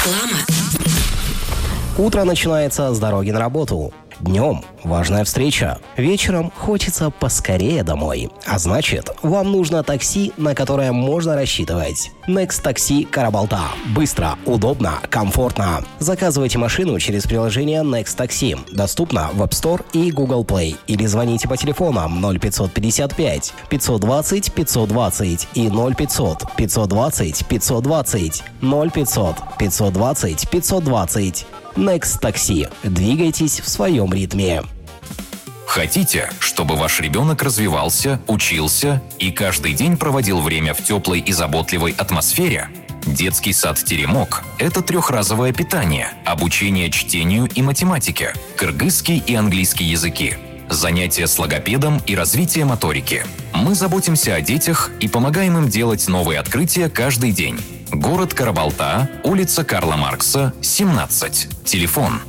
Реклама. Утро начинается с дороги на работу. Днем важная встреча. Вечером хочется поскорее домой. А значит, вам нужно такси, на которое можно рассчитывать. Next Taxi Карабалта. Быстро, удобно, комфортно. Заказывайте машину через приложение Next Taxi. Доступно в App Store и Google Play. Или звоните по телефонам 0555 520 520 и 0500 520 520 0500 520 520. Next Taxi. Двигайтесь в своем ритме. Хотите, чтобы ваш ребенок развивался, учился и каждый день проводил время в теплой и заботливой атмосфере? Детский сад «Теремок» – это трехразовое питание, обучение чтению и математике, кыргызский и английский языки, занятия с логопедом и развитие моторики. Мы заботимся о детях и помогаем им делать новые открытия каждый день. Город Карабалта, улица Карла Маркса, 17. Телефон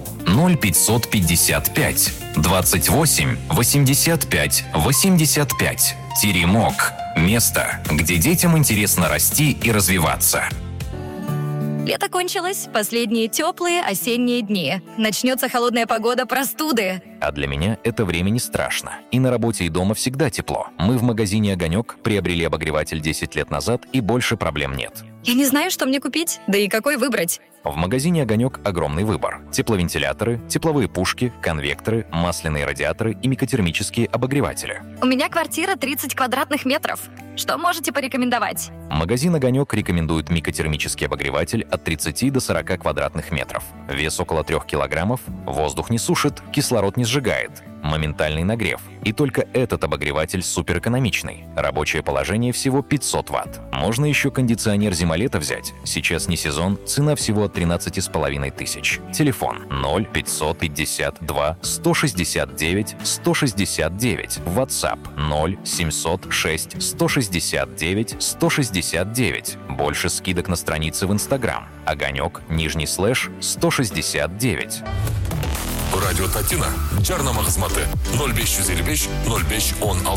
0555 28 85 85. Теремок. Место, где детям интересно расти и развиваться. Лето кончилось, последние теплые осенние дни. Начнется холодная погода, простуды. А для меня это время не страшно. И на работе, и дома всегда тепло. Мы в магазине «Огонек» приобрели обогреватель 10 лет назад, и больше проблем нет. Я не знаю, что мне купить, да и какой выбрать. В магазине «Огонек» огромный выбор. Тепловентиляторы, тепловые пушки, конвекторы, масляные радиаторы и микротермические обогреватели. У меня квартира 30 квадратных метров. Что можете порекомендовать? Магазин «Огонек» рекомендует микротермический обогреватель от 30 до 40 квадратных метров. Вес около 3 килограммов, воздух не сушит, кислород не сжигает. Моментальный нагрев. И только этот обогреватель суперэкономичный. Рабочее положение всего 500 Вт. Можно еще кондиционер зима-лето взять. Сейчас не сезон, цена всего от 13,5 тысяч. Телефон 0552 169 169. WhatsApp 0706 169 169. Больше скидок на странице в Instagram. Огонек, _ 169. Радио Татина, Жарнама хезматы 0555 05 16.